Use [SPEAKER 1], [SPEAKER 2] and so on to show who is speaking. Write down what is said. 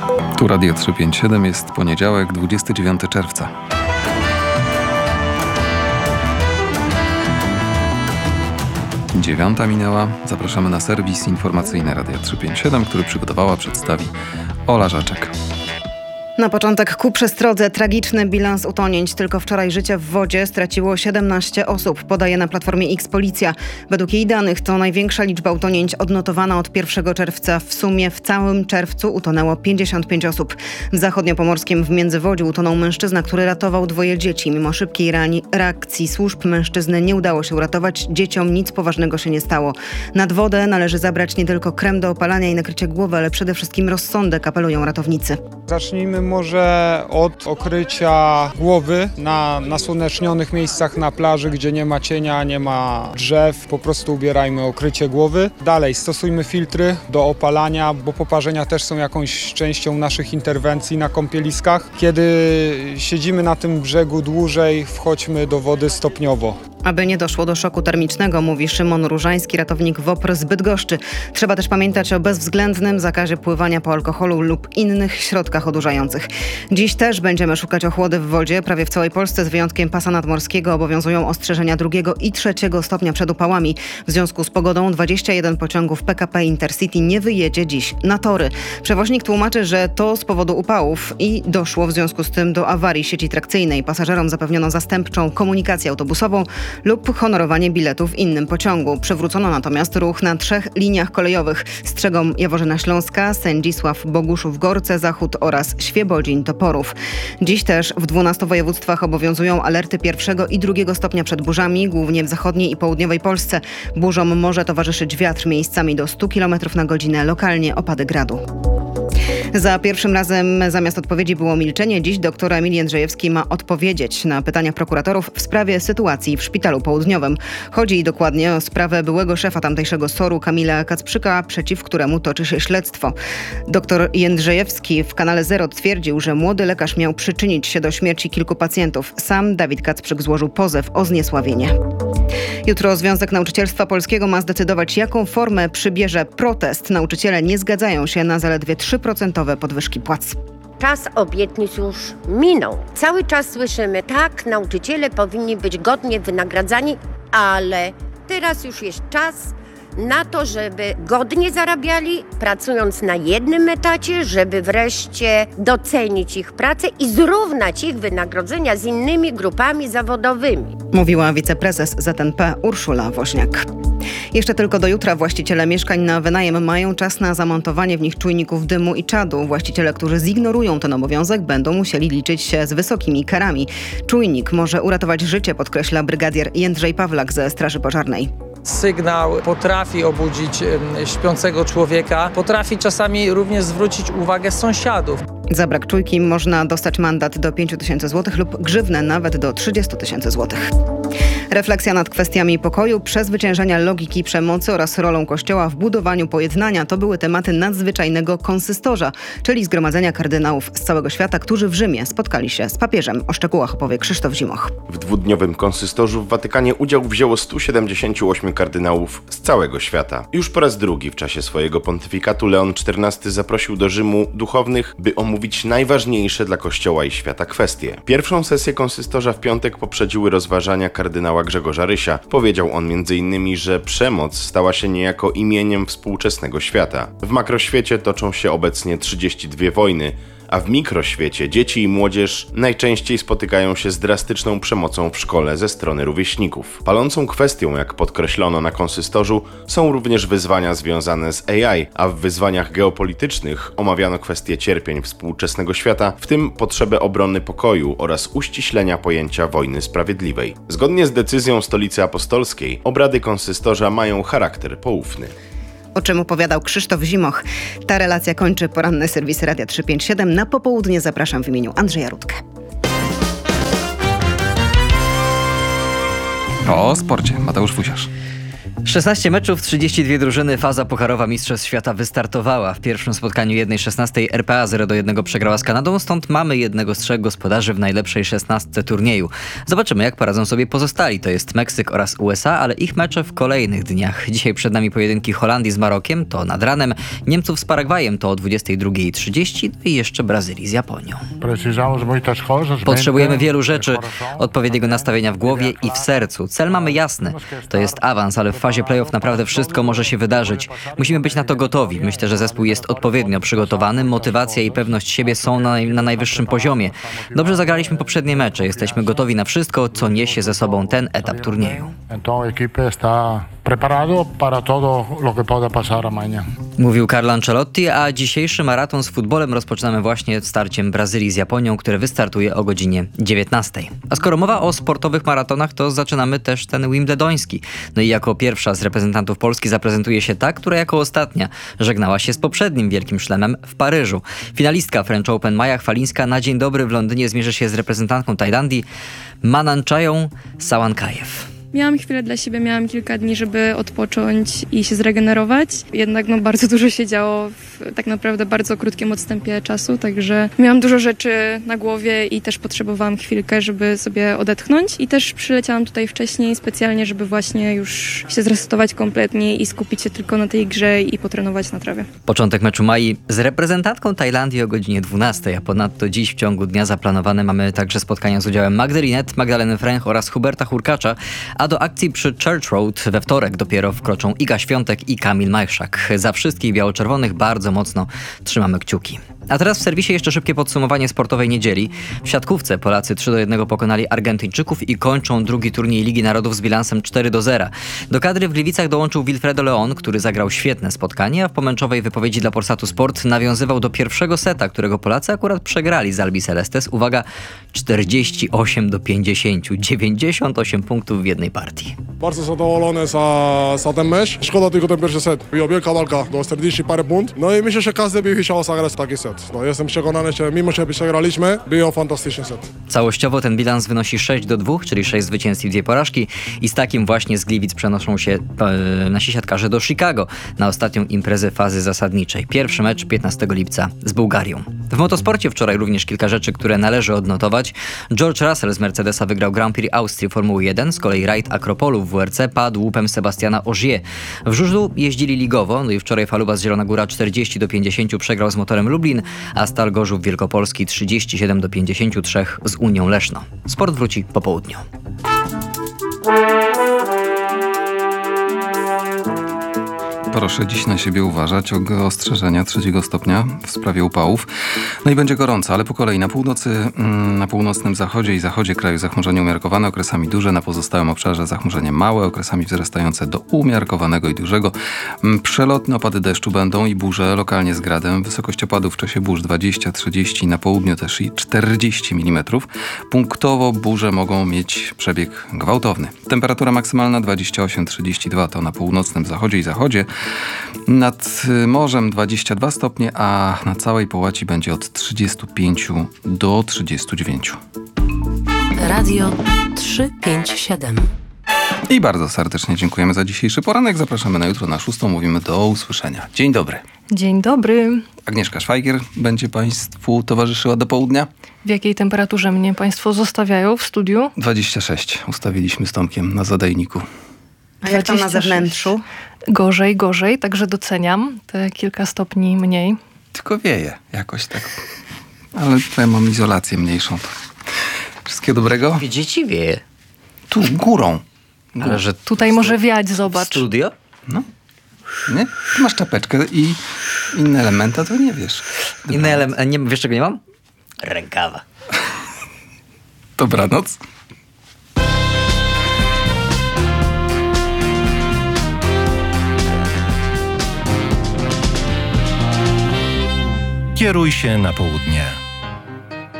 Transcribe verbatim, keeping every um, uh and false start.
[SPEAKER 1] Tu Radio trzysta pięćdziesiąt siedem, jest poniedziałek, dwudziestego dziewiątego czerwca. Dziewiąta minęła. Zapraszamy na serwis informacyjny Radia trzysta pięćdziesiąt siedem, który przygotowała, przedstawi Ola Żaczek.
[SPEAKER 2] Na początek ku przestrodze tragiczny bilans utonięć. Tylko wczoraj życie w wodzie straciło siedemnaście osób, podaje na Platformie X Policja. Według jej danych to największa liczba utonięć odnotowana od pierwszego czerwca. W sumie w całym czerwcu utonęło pięćdziesiąt pięć osób. W zachodniopomorskim w Międzywodziu utonął mężczyzna, który ratował dwoje dzieci. Mimo szybkiej reakcji służb mężczyzny nie udało się uratować. Dzieciom nic poważnego się nie stało. Nad wodę należy zabrać nie tylko krem do opalania i nakrycie głowy, ale przede wszystkim rozsądek, apelują ratownicy.
[SPEAKER 3] Zacznijmy może od okrycia głowy na nasłonecznionych miejscach na plaży, gdzie nie ma cienia, nie ma drzew. Po prostu ubierajmy okrycie głowy. Dalej stosujmy filtry do opalania, bo poparzenia też są jakąś częścią naszych interwencji na kąpieliskach. Kiedy siedzimy na tym brzegu dłużej, wchodźmy do wody stopniowo.
[SPEAKER 2] Aby nie doszło do szoku termicznego, mówi Szymon Różański, ratownik W O P R z Bydgoszczy. Trzeba też pamiętać o bezwzględnym zakazie pływania po alkoholu lub innych środkach odurzających. Dziś też będziemy szukać ochłody w wodzie. Prawie w całej Polsce z wyjątkiem pasa nadmorskiego obowiązują ostrzeżenia drugiego i trzeciego stopnia przed upałami. W związku z pogodą dwadzieścia jeden pociągów P K P Intercity nie wyjedzie dziś na tory. Przewoźnik tłumaczy, że to z powodu upałów i doszło w związku z tym do awarii sieci trakcyjnej. Pasażerom zapewniono zastępczą komunikację autobusową lub honorowanie biletu w innym pociągu. Przywrócono natomiast ruch na trzech liniach kolejowych. Strzegom Jaworzyna Śląska, Sędzisław, Boguszów, Gorce, Zachód oraz Świebodzin, Toporów. Dziś też w dwunastu województwach obowiązują alerty pierwszego i drugiego stopnia przed burzami, głównie w zachodniej i południowej Polsce. Burzom może towarzyszyć wiatr miejscami do stu kilometrów na godzinę, lokalnie opady gradu. Za pierwszym razem zamiast odpowiedzi było milczenie. Dziś dr Emil Jędrzejewski ma odpowiedzieć na pytania prokuratorów w sprawie sytuacji w Szpitalu Południowym. Chodzi dokładnie o sprawę byłego szefa tamtejszego soru Kamila Kacprzyka, przeciw któremu toczy się śledztwo. Dr Jędrzejewski w kanale Zero twierdził, że młody lekarz miał przyczynić się do śmierci kilku pacjentów. Sam Dawid Kacprzyk złożył pozew o zniesławienie. Jutro Związek Nauczycielstwa Polskiego ma zdecydować, jaką formę przybierze protest. Nauczyciele nie zgadzają się na zaledwie trzy procent podwyżki płac.
[SPEAKER 4] Czas obietnic już minął. Cały czas słyszymy, tak, nauczyciele powinni być godnie wynagradzani, ale teraz już jest czas na to, żeby godnie zarabiali, pracując na jednym etacie, żeby wreszcie docenić ich pracę i zrównać ich wynagrodzenia z innymi grupami zawodowymi.
[SPEAKER 2] Mówiła wiceprezes Z N P Urszula Woźniak. Jeszcze tylko do jutra właściciele mieszkań na wynajem mają czas na zamontowanie w nich czujników dymu i czadu. Właściciele, którzy zignorują ten obowiązek, będą musieli liczyć się z wysokimi karami. Czujnik może uratować życie, podkreśla brygadier Jędrzej Pawlak ze Straży Pożarnej.
[SPEAKER 5] Sygnał potrafi obudzić śpiącego człowieka, potrafi czasami również zwrócić uwagę sąsiadów.
[SPEAKER 2] Za brak czujki można dostać mandat do pięciu tysięcy złotych lub grzywnę nawet do trzydziestu tysięcy złotych. Refleksja nad kwestiami pokoju, przezwyciężenia logiki przemocy oraz rolą Kościoła w budowaniu pojednania to były tematy nadzwyczajnego konsystorza, czyli zgromadzenia kardynałów z całego świata, którzy w Rzymie spotkali się z papieżem. O szczegółach opowie Krzysztof Zimoch.
[SPEAKER 6] W dwudniowym konsystorzu w Watykanie udział wzięło stu siedemdziesięciu ośmiu kardynałów z całego świata. Już po raz drugi w czasie swojego pontyfikatu Leon czternasty zaprosił do Rzymu duchownych, by omówić najważniejsze dla Kościoła i świata kwestie. Pierwszą sesję konsystorza w piątek poprzedziły rozważania kardynała Grzegorza Rysia. Powiedział on między innymi, że przemoc stała się niejako imieniem współczesnego świata. W makroświecie toczą się obecnie trzydzieści dwie wojny, a w mikroświecie dzieci i młodzież najczęściej spotykają się z drastyczną przemocą w szkole ze strony rówieśników. Palącą kwestią, jak podkreślono na konsystorzu, są również wyzwania związane z A I, a w wyzwaniach geopolitycznych omawiano kwestie cierpień współczesnego świata, w tym potrzebę obrony pokoju oraz uściślenia pojęcia wojny sprawiedliwej. Zgodnie z decyzją Stolicy Apostolskiej, obrady konsystorza mają charakter poufny.
[SPEAKER 2] O czym opowiadał Krzysztof Zimoch. Ta relacja kończy poranne serwisy Radia trzysta pięćdziesiąt siedem. Na popołudnie zapraszam w imieniu Andrzeja Rutkę.
[SPEAKER 1] O sporcie Mateusz Fusiarz.
[SPEAKER 7] szesnaście meczów, trzydzieści dwie drużyny, faza pucharowa Mistrzostw Świata wystartowała. W pierwszym spotkaniu jednej szesnastej R P A zero do jednego przegrała z Kanadą, stąd mamy jednego z trzech gospodarzy w najlepszej szesnastce turnieju. Zobaczymy, jak poradzą sobie pozostali, to jest Meksyk oraz U S A, ale ich mecze w kolejnych dniach. Dzisiaj przed nami pojedynki Holandii z Marokiem, to nad ranem, Niemców z Paragwajem, to o dwudziestej drugiej trzydzieści, no i jeszcze Brazylii z Japonią. Potrzebujemy wielu rzeczy, odpowiedniego nastawienia w głowie i w sercu. Cel mamy jasny, to jest awans, ale w fazie playoff naprawdę wszystko może się wydarzyć. Musimy być na to gotowi. Myślę, że zespół jest odpowiednio przygotowany, motywacja i pewność siebie są na, na najwyższym poziomie. Dobrze zagraliśmy poprzednie mecze, jesteśmy gotowi na wszystko, co niesie ze sobą ten etap turnieju. Mówił Carlo Ancelotti, a dzisiejszy maraton z futbolem rozpoczynamy właśnie starciem Brazylii z Japonią, które wystartuje o godzinie dziewiętnastej. A skoro mowa o sportowych maratonach, to zaczynamy też ten wimbledoński. No i jako pierwsza z reprezentantów Polski zaprezentuje się ta, która jako ostatnia żegnała się z poprzednim wielkim szlemem w Paryżu. Finalistka French Open Maja Chwalińska na dzień dobry w Londynie zmierzy się z reprezentantką Tajlandii Mananchają Sawankajew.
[SPEAKER 8] Miałam chwilę dla siebie, miałam kilka dni, żeby odpocząć i się zregenerować. Jednak no, bardzo dużo się działo w tak naprawdę bardzo krótkim odstępie czasu, także miałam dużo rzeczy na głowie i też potrzebowałam chwilkę, żeby sobie odetchnąć. I też przyleciałam tutaj wcześniej specjalnie, żeby właśnie już się zresetować kompletnie i skupić się tylko na tej grze i potrenować na trawie.
[SPEAKER 7] Początek meczu Mai z reprezentantką Tajlandii o godzinie dwunastej, a ponadto dziś w ciągu dnia zaplanowane mamy także spotkania z udziałem Magdy Linette, Magdaleny Fręch oraz Huberta Hurkacza, a do akcji przy Church Road we wtorek dopiero wkroczą Iga Świątek i Kamil Majchrzak. Za wszystkich biało-czerwonych bardzo mocno trzymamy kciuki. A teraz w serwisie jeszcze szybkie podsumowanie sportowej niedzieli. W siatkówce Polacy trzy do jednego pokonali Argentyńczyków i kończą drugi turniej Ligi Narodów z bilansem cztery do zera. Do kadry w Gliwicach dołączył Wilfredo Leon, który zagrał świetne spotkanie, a w pomęczowej wypowiedzi dla Polsatu Sport nawiązywał do pierwszego seta, którego Polacy akurat przegrali z Albi Celestes. Uwaga, czterdzieści osiem do pięćdziesięciu, dziewięćdziesiąt osiem punktów w jednej partii.
[SPEAKER 9] Bardzo zadowolony za, za ten mecz. Szkoda tylko ten pierwszy set. Była wielka walka do czterdziestu parę punt. No i myślę, że każdy by chciał zagrać taki set. No, jestem przekonany, że mimo, że przegraliśmy, był fantastyczny set.
[SPEAKER 7] Całościowo ten bilans wynosi sześć do dwóch, czyli sześć zwycięstw i dwie porażki. I z takim właśnie z Gliwic przenoszą się e, nasi siatkarze do Chicago na ostatnią imprezę fazy zasadniczej. Pierwszy mecz piętnastego lipca z Bułgarią. W motosporcie wczoraj również kilka rzeczy, które należy odnotować. George Russell z Mercedesa wygrał Grand Prix Austrii Formuły jeden, z kolei rajd Akropolu w W R C padł łupem Sebastiana Ogier. W żużlu jeździli ligowo, no i wczoraj Faluba z Zielona Góra czterdzieści do pięćdziesięciu przegrał z Motorem Lublin, a Stal Gorzów Wielkopolski trzydzieści siedem do pięćdziesięciu trzech z Unią Leszno. Sport wróci po południu.
[SPEAKER 1] Proszę dziś na siebie uważać. Ostrzeżenia trzeciego stopnia w sprawie upałów. No i będzie gorąco, ale po kolei na północy, na północnym zachodzie i zachodzie kraju zachmurzenie umiarkowane, okresami duże, na pozostałym obszarze zachmurzenie małe, okresami wzrastające do umiarkowanego i dużego. Przelotne opady deszczu będą i burze, lokalnie z gradem. Wysokość opadów w czasie burz dwadzieścia trzydzieści, na południu też i czterdzieści milimetrów. Punktowo burze mogą mieć przebieg gwałtowny. Temperatura maksymalna dwadzieścia osiem trzydzieści dwa to na północnym zachodzie i zachodzie. Nad morzem dwadzieścia dwa stopnie, a na całej połaci będzie od trzydziestu pięciu do trzydziestu dziewięciu.
[SPEAKER 10] Radio trzysta pięćdziesiąt siedem.
[SPEAKER 1] I bardzo serdecznie dziękujemy za dzisiejszy poranek. Zapraszamy na jutro na szóstą. Mówimy do usłyszenia. Dzień dobry.
[SPEAKER 11] Dzień dobry.
[SPEAKER 1] Agnieszka Szwajgier będzie Państwu towarzyszyła do południa.
[SPEAKER 11] W jakiej temperaturze mnie Państwo zostawiają w studiu?
[SPEAKER 1] dwadzieścia sześć ustawiliśmy z Tomkiem na zadajniku.
[SPEAKER 2] A jak tam na zewnętrzu?
[SPEAKER 11] Gorzej, gorzej, także doceniam te kilka stopni mniej.
[SPEAKER 1] Tylko wieje jakoś tak. Ale tutaj mam izolację mniejszą. Wszystkiego dobrego?
[SPEAKER 7] Gdzie ci wieje?
[SPEAKER 1] Tu, górą.
[SPEAKER 7] Ale że
[SPEAKER 11] tutaj może wiać, zobacz.
[SPEAKER 7] Studio?
[SPEAKER 1] No. Nie? Tu masz czapeczkę i inne elementy, to nie wiesz.
[SPEAKER 7] Inne elementy, nie, wiesz czego nie mam? Rękawa.
[SPEAKER 1] Dobranoc.
[SPEAKER 12] Kieruj się na południe.